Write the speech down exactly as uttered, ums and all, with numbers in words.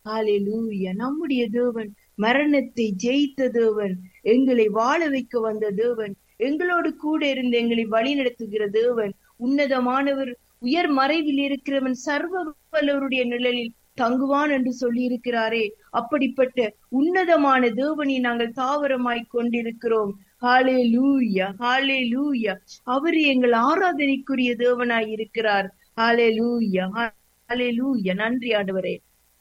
ஹalleluya. நம்முடைய தேவன் மரணத்தை ஜெயித்த தேவன், எங்களை வாழ வைக்க வந்த தேவன், எங்களோடு கூட இருந்து எங்களை வழி நடத்துகிற தேவன், உன்னதமானவர், உயர் மறைவில் இருக்கிறவன் சர்வ வல்லவருடைய நிழலில் தங்குவான் என்று சொல்லி இருக்கிறாரே. அப்படிப்பட்ட உன்னதமான தேவனை நாங்கள் தாவரமாய் கொண்டிருக்கிறோம். ஹalleluya, ஹalleluya. அவர் எங்கள் ஆராதனைக்குரிய தேவனாய் இருக்கிறார். ஹalleluya, ஹalleluya. நன்றி ஆண்டவரே.